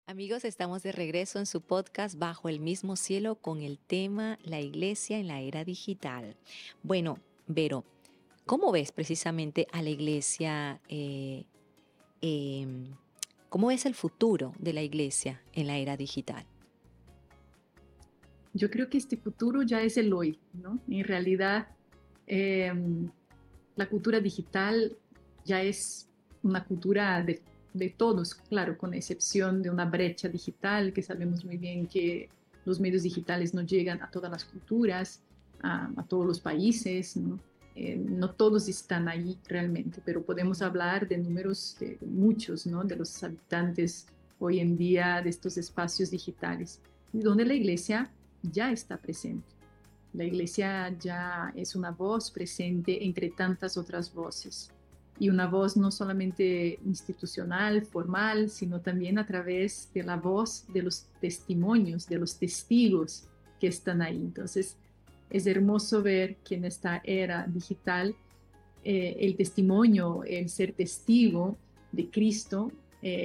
Amigos, estamos de regreso en su podcast Bajo el mismo cielo con el tema La iglesia en la era digital. Bueno, Vero, ¿cómo ves precisamente a la iglesia? Em, ¿Cómo es el futuro de la iglesia en la era digital? Yo creo que este futuro ya es el hoy, ¿no? En realidad, eh, la cultura digital ya es una cultura de todos, claro, con excepción de una brecha digital, que sabemos muy bien que los medios digitales no llegan a todas las culturas, a todos los países, ¿no? No todos están ahí realmente, pero podemos hablar de números de muchos, ¿no? De los habitantes hoy en día de estos espacios digitales, donde la iglesia ya está presente. La iglesia ya es una voz presente entre tantas otras voces. Y una voz no solamente institucional, formal, sino también a través de la voz de los testimonios, de los testigos que están ahí. Entonces, es hermoso ver que en esta era digital el testimonio, el ser testigo de Cristo,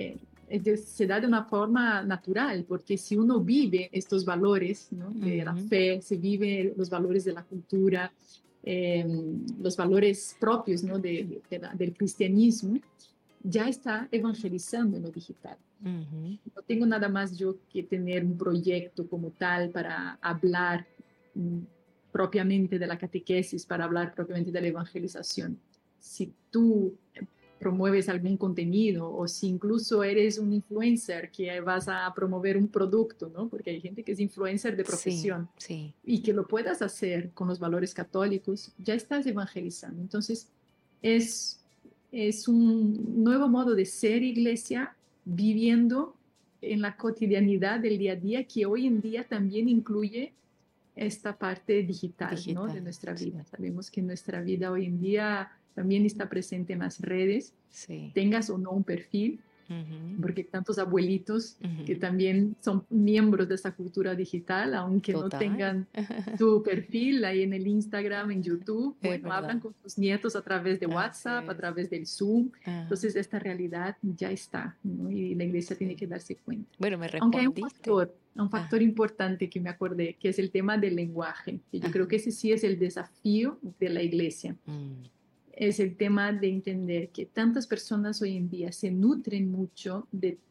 se da de una forma natural, porque si uno vive estos valores, ¿no? De la Ujú. fe, se vive los valores de la cultura, eh, los valores propios, ¿no? Del cristianismo, ya está evangelizando en lo digital. Ujú. No tengo nada más yo que tener un proyecto como tal para hablar mm, propiamente de la catequesis, para hablar propiamente de la evangelización. Si tú promueves algún contenido o si incluso eres un influencer que vas a promover un producto, ¿no? Porque hay gente que es influencer de Sí, profesión sí. y que lo puedas hacer con los valores católicos, ya estás evangelizando. Entonces, es, es un nuevo modo de ser iglesia viviendo en la cotidianidad del día a día que hoy en día también incluye esta parte digital, ¿no? De Digital, nuestra vida. sí, Sabemos que nuestra vida hoy en día también está presente en las redes, sí. tengas o no un perfil, Ujú, porque hay tantos abuelitos que ujú. también son miembros de esta cultura digital, aunque no Total. tengan su perfil ahí en el Instagram, en YouTube, Es bueno, hablan verdad. con sus nietos a través de Así WhatsApp, a es. través del Zoom. Ajá, Entonces, esta realidad ya está, ¿no? Y la iglesia tiene sí. que darse cuenta. Bueno, me Aunque hay respondiste. un factor Ajá, importante que me acordé, que es el tema del lenguaje, que yo creo ajá. que ese sí es el desafío de la iglesia, Mm, es el tema de entender que tantas personas hoy en día se nutren mucho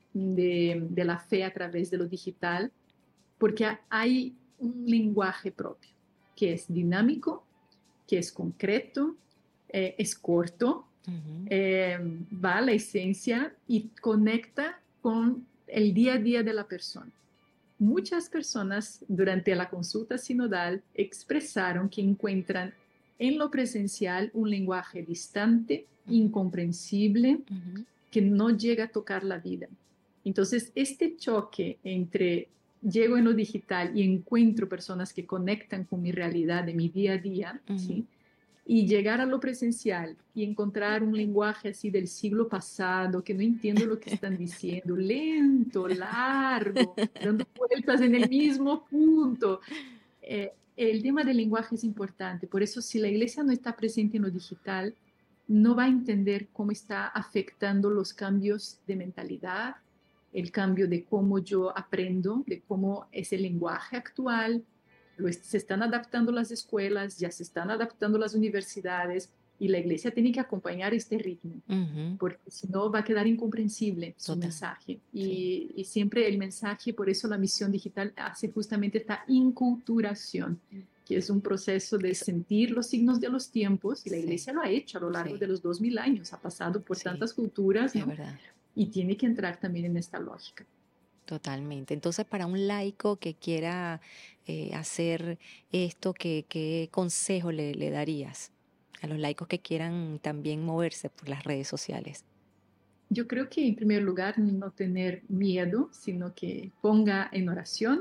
de la fe a través de lo digital, porque hay un lenguaje propio, que es dinámico, que es concreto, es corto, ujú. va a la esencia y conecta con el día a día de la persona. Muchas personas durante la consulta sinodal expresaron que encuentran en lo presencial un lenguaje distante, Ujú, incomprensible, ujú. que no llega a tocar la vida. Entonces, este choque entre llego en lo digital y encuentro personas que conectan con mi realidad de mi día a día, Ujú. ¿sí? Y llegar a lo presencial y encontrar un lenguaje así del siglo pasado, que no entiendo lo que están diciendo, lento, largo, dando vueltas en el mismo punto. El tema del lenguaje es importante, por eso si la iglesia no está presente en lo digital, no va a entender cómo está afectando los cambios de mentalidad, el cambio de cómo yo aprendo, de cómo es el lenguaje actual, se están adaptando las escuelas, ya se están adaptando las universidades y la iglesia tiene que acompañar este ritmo, Ujú. porque si no va a quedar incomprensible su Total, mensaje. sí. Y siempre el mensaje, por eso la misión digital hace justamente esta inculturación, que es un proceso de Eso, sentir los signos de los tiempos, y la sí, iglesia lo ha hecho a lo largo de sí, los 2000 años, ha pasado por sí, tantas culturas, es ¿no? verdad. Y tiene que entrar también en esta lógica. Totalmente. Entonces, para un laico que quiera hacer esto, ¿qué consejo le darías a los laicos que quieran también moverse por las redes sociales? Yo creo que en primer lugar no tener miedo, sino que ponga en oración